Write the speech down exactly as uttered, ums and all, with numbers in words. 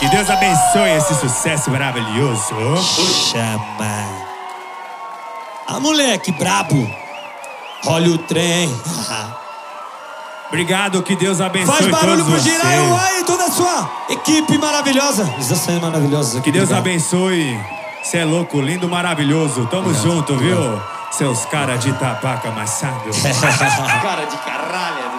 Que Deus abençoe esse sucesso maravilhoso. Chama. Ah, moleque brabo. Olha o trem. Obrigado, que Deus abençoe Faz barulho todos pro Jiraiya vocês. Uai e toda a sua equipe maravilhosa. Os dançantes maravilhosos aqui. Que Deus obrigado. abençoe. Cê é louco, lindo, maravilhoso. Tamo Obrigado, junto, obrigado. viu? Seus cara de tabaco amassado. Cara de caralho.